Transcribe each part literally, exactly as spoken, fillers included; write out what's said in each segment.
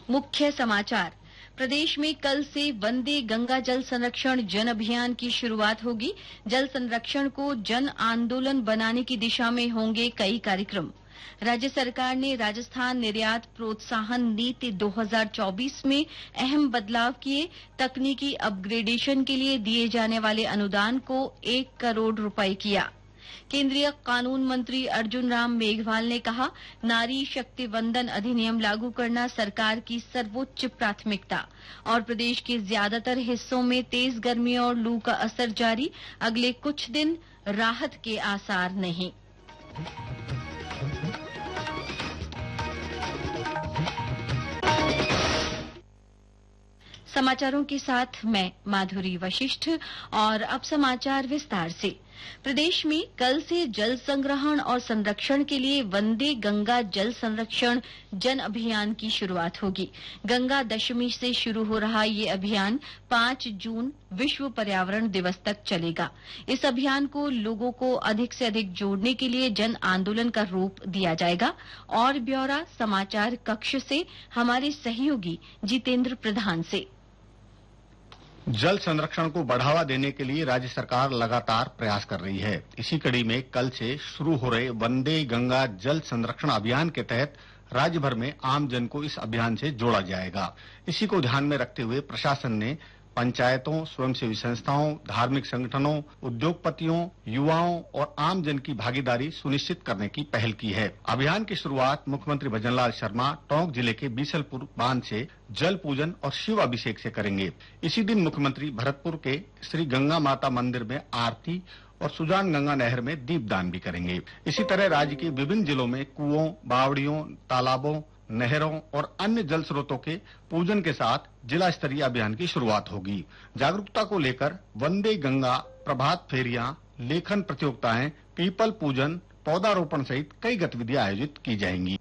मुख्य समाचार। प्रदेश में कल से वंदे गंगा जल संरक्षण जन अभियान की शुरुआत होगी। जल संरक्षण को जन आंदोलन बनाने की दिशा में होंगे कई कार्यक्रम। राज्य सरकार ने राजस्थान निर्यात प्रोत्साहन नीति दो हज़ार चौबीस में अहम बदलाव किए। तकनीकी अपग्रेडेशन के लिए दिए जाने वाले अनुदान को एक करोड़ रुपए किया। केंद्रीय कानून मंत्री अर्जुन राम मेघवाल ने कहा, नारी शक्ति वंदन अधिनियम लागू करना सरकार की सर्वोच्च प्राथमिकता। और प्रदेश के ज्यादातर हिस्सों में तेज गर्मी और लू का असर जारी। अगले कुछ दिन राहत के आसार नहीं। समाचारों के साथ मैं माधुरी वशिष्ठ। और अब समाचार विस्तार से। प्रदेश में कल से जल संग्रहण और संरक्षण के लिए वंदे गंगा जल संरक्षण जन अभियान की शुरुआत होगी। गंगा दशमी से शुरू हो रहा ये अभियान पांच जून विश्व पर्यावरण दिवस तक चलेगा। इस अभियान को लोगों को अधिक से अधिक जोड़ने के लिए जन आंदोलन का रूप दिया जाएगा। और ब्यौरा समाचार कक्ष से हमारे सहयोगी जितेंद्र प्रधान से। जल संरक्षण को बढ़ावा देने के लिए राज्य सरकार लगातार प्रयास कर रही है। इसी कड़ी में कल से शुरू हो रहे वंदे गंगा जल संरक्षण अभियान के तहत राज्य भर में आम जन को इस अभियान से जोड़ा जाएगा। इसी को ध्यान में रखते हुए प्रशासन ने पंचायतों, स्वयंसेवी संस्थाओं, धार्मिक संगठनों, उद्योगपतियों, युवाओं और आम जन की भागीदारी सुनिश्चित करने की पहल की है। अभियान की शुरुआत मुख्यमंत्री भजनलाल शर्मा टोंक जिले के बीसलपुर बांध से जल पूजन और शिव अभिषेक से करेंगे। इसी दिन मुख्यमंत्री भरतपुर के श्री गंगा माता मंदिर में आरती और सुजान गंगा नहर में दीपदान भी करेंगे। इसी तरह राज्य के विभिन्न जिलों में कुओं, बावड़ियों, तालाबों, नहरों और अन्य जल स्रोतों के पूजन के साथ जिला स्तरीय अभियान की शुरुआत होगी। जागरूकता को लेकर वंदे गंगा प्रभात फेरियां, लेखन प्रतियोगिताएं, पीपल पूजन, पौधारोपण सहित कई गतिविधियां आयोजित की जाएंगी।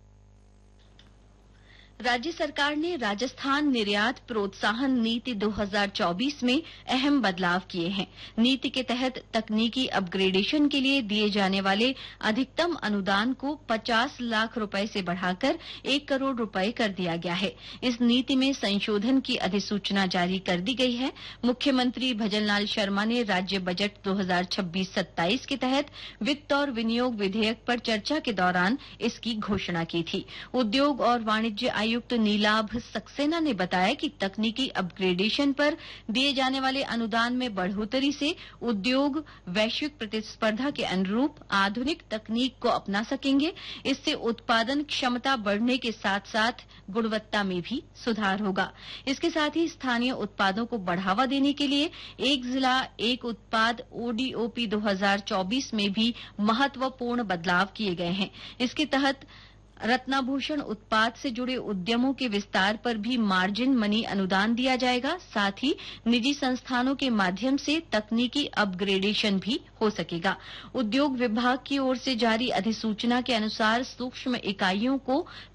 राज्य सरकार ने राजस्थान निर्यात प्रोत्साहन नीति दो हज़ार चौबीस में अहम बदलाव किए हैं। नीति के तहत तकनीकी अपग्रेडेशन के लिए दिए जाने वाले अधिकतम अनुदान को पचास लाख रुपए से बढ़ाकर एक करोड़ रुपए कर दिया गया है। इस नीति में संशोधन की अधिसूचना जारी कर दी गई है। मुख्यमंत्री भजनलाल शर्मा ने राज्य बजट दो हज़ार छब्बीस सत्ताईस के तहत वित्त और विनियोग विधेयक पर चर्चा के दौरान इसकी घोषणा की थी। उद्योग और वाणिज्य आयुक्त नीलाभ सक्सेना ने बताया कि तकनीकी अपग्रेडेशन पर दिए जाने वाले अनुदान में बढ़ोतरी से उद्योग वैश्विक प्रतिस्पर्धा के अनुरूप आधुनिक तकनीक को अपना सकेंगे। इससे उत्पादन क्षमता बढ़ने के साथ साथ गुणवत्ता में भी सुधार होगा। इसके साथ ही स्थानीय उत्पादों को बढ़ावा देने के लिए एक जिला एक उत्पाद ओडीओपी दो हज़ार चौबीस में भी महत्वपूर्ण बदलाव किए गए हैं। इसके तहत रत्नाभूषण उत्पाद से जुड़े उद्यमों के विस्तार पर भी मार्जिन मनी अनुदान दिया जाएगा। साथ ही निजी संस्थानों के माध्यम से तकनीकी अपग्रेडेशन भी हो सकेगा। उद्योग विभाग की ओर से जारी अधिसूचना के अनुसार सूक्ष्म इकाइयों को